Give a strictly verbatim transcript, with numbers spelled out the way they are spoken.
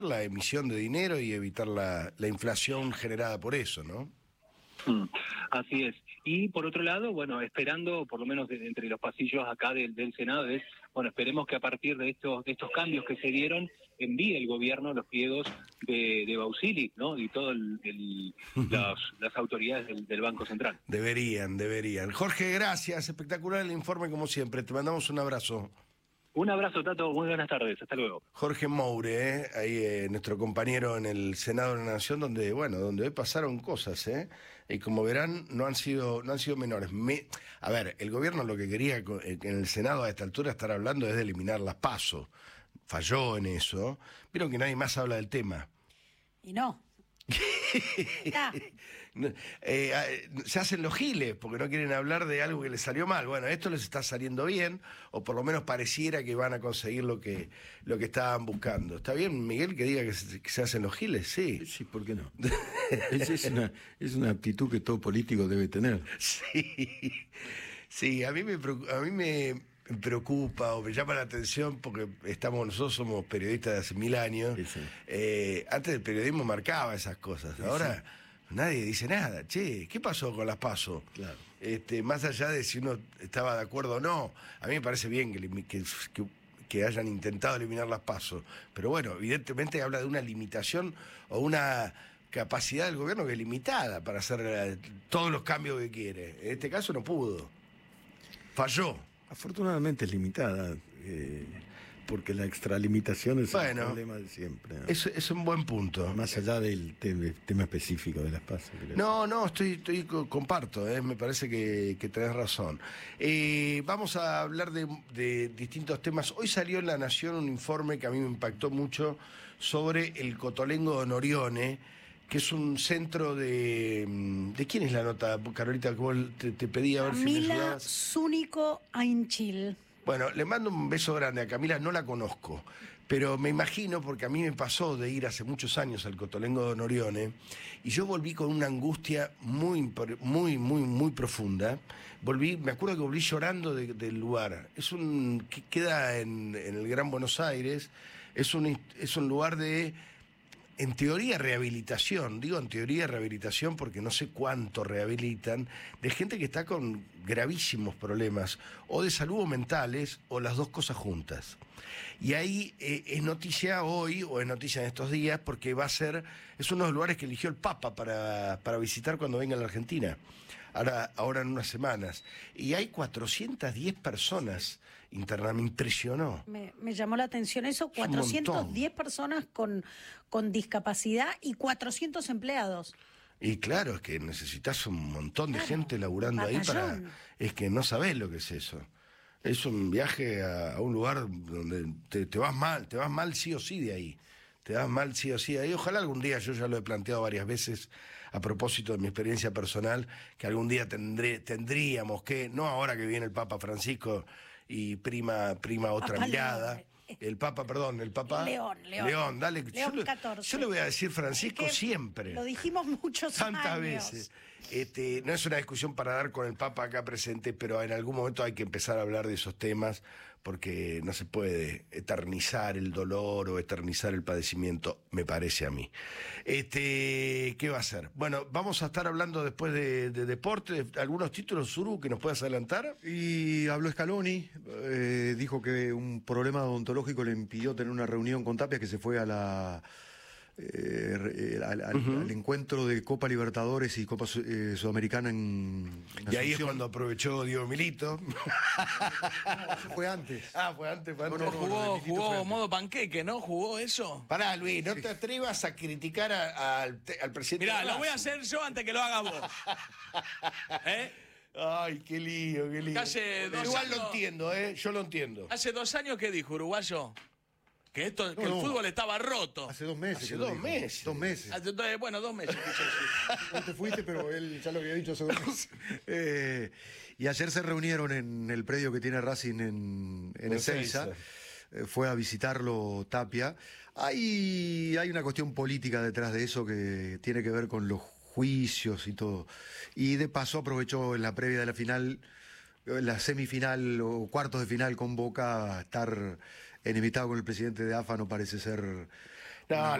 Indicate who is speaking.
Speaker 1: la emisión de dinero y evitar la, la inflación generada por eso, ¿no?
Speaker 2: Mm, así es. Y por otro lado, bueno, esperando, por lo menos de, entre los pasillos acá del, del Senado, es, bueno, esperemos que a partir de estos de estos cambios que se dieron, envíe el gobierno los pliegos de, de Bausili, ¿no? Y todas las, las autoridades del, del Banco Central.
Speaker 1: Deberían, deberían. Jorge, gracias. Espectacular el informe como siempre. Te mandamos un abrazo.
Speaker 2: Un abrazo, Tato. Muy buenas tardes. Hasta luego.
Speaker 1: Jorge Moure, ¿eh? Ahí eh, nuestro compañero en el Senado de la Nación, donde, bueno, donde hoy pasaron cosas, ¿eh? Y como verán, no han sido, no han sido menores. Me, a ver, el gobierno lo que quería en el Senado a esta altura estar hablando es de eliminar las PASO. Falló en eso. Vieron que nadie más habla del tema.
Speaker 3: Y no.
Speaker 1: Ah. eh, se hacen los giles porque no quieren hablar de algo que les salió mal. Bueno, esto les está saliendo bien, o por lo menos pareciera que van a conseguir lo que lo que estaban buscando. ¿Está bien, Miguel, que diga que se, que se hacen los giles? Sí.
Speaker 4: Sí, ¿por qué no? es, es, una, es una actitud que todo político debe tener.
Speaker 1: Sí, sí, a mí me preocupa, a mí me preocupa o me llama la atención porque estamos nosotros somos periodistas de hace mil años. Sí, sí. Eh, antes el periodismo marcaba esas cosas, ahora sí, sí. Nadie dice nada. Che, ¿qué pasó con las PASO?
Speaker 4: Claro.
Speaker 1: Este, más allá de si uno estaba de acuerdo o no, a mí me parece bien que, que, que, que hayan intentado eliminar las PASO, pero bueno, evidentemente habla de una limitación o una capacidad del gobierno que es limitada para hacer todos los cambios que quiere. En este caso no pudo, falló.
Speaker 4: Afortunadamente es limitada, eh, porque la extralimitación es
Speaker 1: bueno,
Speaker 4: un problema de siempre, ¿no?
Speaker 1: Es, es un buen punto.
Speaker 4: Más allá del te tema específico de las PASO.
Speaker 1: No, no, estoy, estoy comparto, eh, me parece que, que tenés razón. Eh, vamos a hablar de, de distintos temas. Hoy salió en La Nación un informe que a mí me impactó mucho sobre el Cotolengo de Norione, que es un centro de... ¿De quién es la nota, Carolita, que vos te, te pedí a ver
Speaker 3: Camila
Speaker 1: si me ayudabas?
Speaker 3: Zúñigo Ainchil.
Speaker 1: Bueno, le mando un beso grande a Camila, no la conozco, pero me imagino, porque a mí me pasó de ir hace muchos años al Cotolengo de Norione, y yo volví con una angustia muy, muy, muy, muy profunda. Volví, me acuerdo que volví llorando de, del lugar. Es un... que queda en, en el Gran Buenos Aires, es un, es un lugar de... En teoría rehabilitación, digo en teoría rehabilitación porque no sé cuánto rehabilitan, de gente que está con gravísimos problemas, o de salud o mentales, o las dos cosas juntas. Y ahí eh, es noticia hoy, o es noticia en estos días, porque va a ser, es uno de los lugares que eligió el Papa para, para visitar cuando venga a la Argentina, ahora, ahora en unas semanas. Y hay cuatrocientas diez personas internadas, me impresionó.
Speaker 3: Me, me llamó la atención eso, cuatrocientas diez personas con, con discapacidad y cuatrocientos empleados.
Speaker 1: Y claro, es que necesitas un montón de claro, gente laburando ahí para... Es que no sabés lo que es eso. Es un viaje a, a un lugar donde te, te vas mal, te vas mal sí o sí de ahí. Te vas mal sí o sí de ahí. Ojalá algún día, yo ya lo he planteado varias veces a propósito de mi experiencia personal, que algún día tendré, tendríamos que, no ahora que viene el Papa Francisco y prima, prima otra Papa mirada... León. El Papa, perdón, el Papa...
Speaker 3: León, León.
Speaker 1: León, dale.
Speaker 3: León
Speaker 1: yo,
Speaker 3: catorce.
Speaker 1: Yo le voy a decir Francisco es siempre.
Speaker 3: Lo dijimos muchos
Speaker 1: Tantas
Speaker 3: años.
Speaker 1: veces. Este, no es una discusión para dar con el Papa acá presente, pero en algún momento hay que empezar a hablar de esos temas, porque no se puede eternizar el dolor o eternizar el padecimiento, me parece a mí. Este, ¿qué va a ser? Bueno, vamos a estar hablando después de, de deporte, de algunos títulos, Zuru, que nos puedas adelantar.
Speaker 4: Y habló Scaloni, eh, dijo que un problema odontológico le impidió tener una reunión con Tapia, que se fue a la... Eh, al, al, uh-huh. al encuentro de Copa Libertadores y Copa eh, Sudamericana en, en
Speaker 1: y ahí es cuando aprovechó Diego Milito.
Speaker 4: No, eso fue antes.
Speaker 1: Ah, fue antes, fue antes.
Speaker 5: No, no, jugó, no, jugó modo panqueque, ¿no? ¿Jugó eso?
Speaker 1: Pará, Luis, no sí. te atrevas a criticar a, a, al, al presidente.
Speaker 5: Mirá, lo voy a hacer yo antes que lo hagas vos. ¿Eh?
Speaker 1: Ay, qué lío, qué lío.
Speaker 5: Hace dos
Speaker 1: Igual
Speaker 5: años,
Speaker 1: lo entiendo, ¿eh? Yo lo entiendo.
Speaker 5: Hace dos años, ¿qué dijo, uruguayo? Que esto, no, que el no. fútbol estaba roto.
Speaker 4: Hace dos meses.
Speaker 1: Hace dos meses.
Speaker 4: Dos meses.
Speaker 5: Hace, bueno, dos meses.
Speaker 4: No te fuiste, pero él ya lo había dicho hace dos meses. eh, y ayer se reunieron en el predio que tiene Racing en, en Ezeiza. Eh, fue a visitarlo Tapia. Hay, hay una cuestión política detrás de eso que tiene que ver con los juicios y todo. Y de paso aprovechó en la previa de la final, la semifinal o cuartos de final con Boca, a estar enemitado con el presidente de A F A no parece ser
Speaker 1: No,